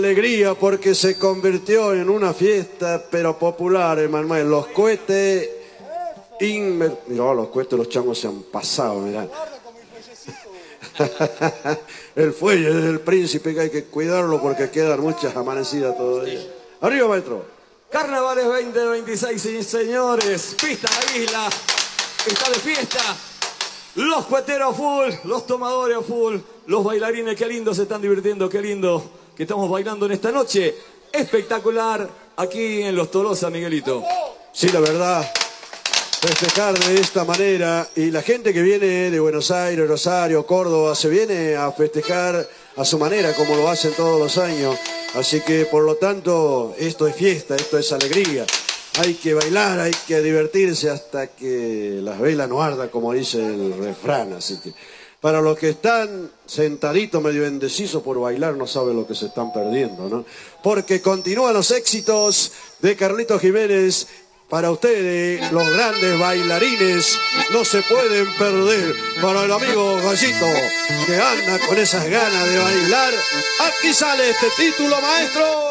Alegría porque se convirtió en una fiesta, pero popular, Emanuel. Los cohetes... Mirá, los cohetes, los changos se han pasado, mirá. El fuelle del príncipe, que hay que cuidarlo porque quedan muchas amanecidas todavía. Arriba, maestro. Carnavales 2026, sí, señores. Pista la isla. Está de fiesta. Los cueteros full, los tomadores full, los bailarines, qué lindo se están divirtiendo, qué lindo que estamos bailando en esta noche. Espectacular aquí en Los Tolosa, Miguelito. Sí, la verdad, festejar de esta manera, y la gente que viene de Buenos Aires, Rosario, Córdoba, se viene a festejar a su manera, como lo hacen todos los años. Así que, por lo tanto, esto es fiesta, esto es alegría. Hay que bailar, hay que divertirse hasta que las velas no ardan, como dice el refrán. Así que, para los que están sentaditos medio indecisos por bailar, no saben lo que se están perdiendo, ¿no? Porque continúan los éxitos de Carlitos Jiménez. Para ustedes, los grandes bailarines, no se pueden perder. Para el amigo Gallito, que anda con esas ganas de bailar, aquí sale este título, maestro.